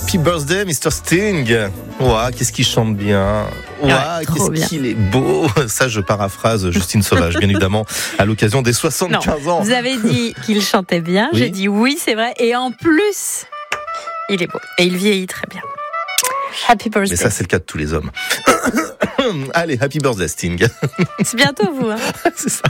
Happy birthday, Mr. Sting. Ouah, qu'est-ce qu'il chante bien. Ouah, qu'est-ce qu'il est beau. Ça, je paraphrase Justine Sauvage, bien évidemment, à l'occasion des 75 ans. Vous avez dit qu'il chantait bien. Oui. J'ai dit oui, c'est vrai. Et en plus, il est beau. Et il vieillit très bien. Happy birthday. Mais ça, c'est le cas de tous les hommes. Allez, happy birthday, Sting. C'est bientôt vous, hein. C'est ça.